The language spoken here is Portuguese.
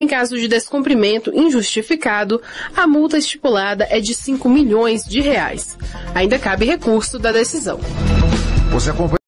Em caso de descumprimento injustificado, a multa estipulada é de R$ 5 milhões. Ainda cabe recurso da decisão.